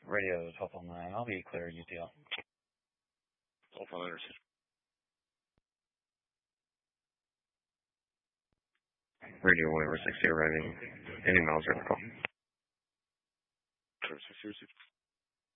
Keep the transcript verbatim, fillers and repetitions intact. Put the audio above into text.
Radio twelve oh nine, I'll be clear U T L. twelve oh nine, receive. Radio one over sixty arriving. Any miles are in the call. sixty, receive.